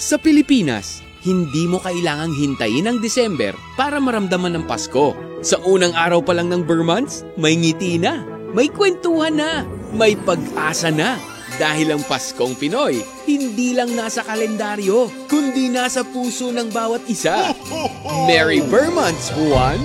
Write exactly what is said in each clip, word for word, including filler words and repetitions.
Sa Pilipinas, hindi mo kailangang hintayin ang December para maramdaman ng Pasko. Sa unang araw pa lang ng Burr Months, may ngiti na, may kwentuhan na, may pag-asa na. Dahil ang Paskong Pinoy, hindi lang nasa kalendaryo, kundi nasa puso ng bawat isa. Merry Burr Months, Juan!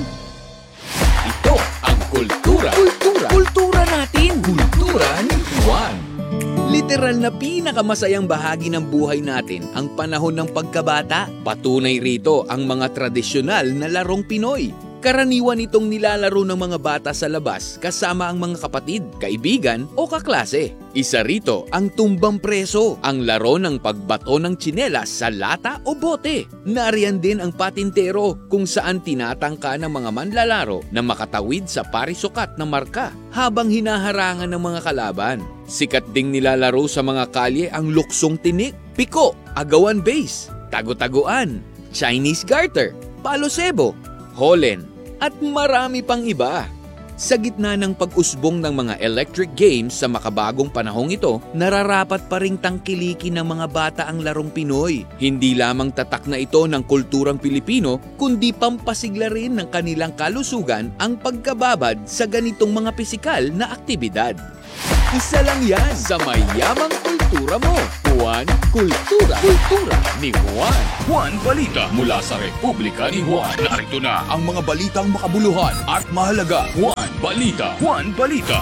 Ito ang kultura. Kultura. Kultura natin. Kultura ni Juan. Literal na pinakamasayang bahagi ng buhay natin ang panahon ng pagkabata. Patunay rito ang mga tradisyonal na larong Pinoy. Karaniwan itong nilalaro ng mga bata sa labas kasama ang mga kapatid, kaibigan o kaklase. Isa rito ang tumbang preso, ang laro ng pagbato ng tsinelas sa lata o bote. Nariyan din ang patintero kung saan tinatangka ng mga manlalaro na makatawid sa parisukat na marka habang hinaharangan ng mga kalaban. Sikat ding nilalaro sa mga kalye ang luksong tinik, piko, agawan base, tago-taguan, Chinese garter, palo sebo, holen, at marami pang iba. Sa gitna ng pag-usbong ng mga electric games sa makabagong panahong ito, nararapat pa ring tangkilikin ng mga bata ang larong Pinoy. Hindi lamang tatak na ito ng kulturang Pilipino, kundi pampasigla rin ng kanilang kalusugan ang pagkababad sa ganitong mga pisikal na aktibidad. Isa lang yan sa mayamang kultura mo. Juan Kultura. Kultura ni Juan. Juan Balita mula sa Republika ni Juan. Narito na ang mga balitang makabuluhan at mahalaga. Juan Balita. Juan Balita.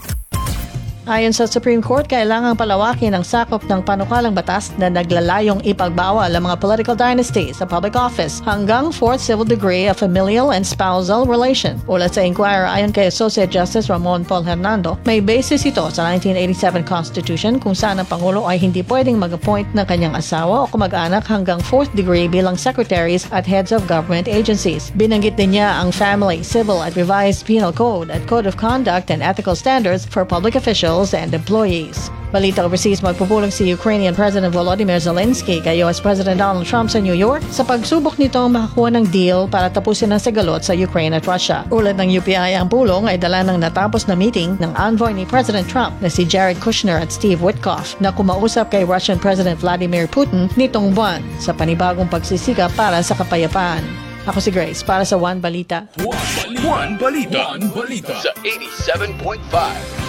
Ayon sa Supreme Court, kailangang palawakin ang sakop ng panukalang batas na naglalayong ipagbawal ang mga political dynasty sa public office hanggang fourth civil degree of familial and spousal relation. Ulat sa Inquirer, ayon kay Associate Justice Ramon Paul Hernando, may basis ito sa nineteen eighty-seven Constitution kung saan ang Pangulo ay hindi pwedeng mag-appoint ng kanyang asawa o kamag-anak hanggang fourth degree bilang secretaries at heads of government agencies. Binanggit din niya ang Family, Civil at Revised Penal Code at Code of Conduct and Ethical Standards for Public Officials and employees. Balita overseas, magpupulong si Ukrainian President Volodymyr Zelensky kay U S President Donald Trump sa New York sa pagsubok nitong makakuha ng deal para tapusin ang sagalot sa Ukraine at Russia. Ulat ng U P I, ang pulong ay dala ng natapos na meeting ng envoy ni President Trump na si Jared Kushner at Steve Witkoff na kumausap kay Russian President Vladimir Putin nitong buwan sa panibagong pagsisikap para sa kapayapaan. Ako si Grace para sa Juan Balita. Juan Balita. Juan Balita. Juan Balita. Sa eighty-seven point five